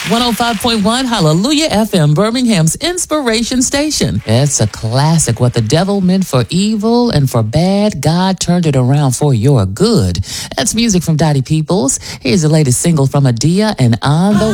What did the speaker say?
105.1 Hallelujah FM, Birmingham's inspiration station. It's a classic. What the devil meant for evil and for bad, God turned it around for your good. That's music from Dottie Peoples. Here's the latest single from Adia and On the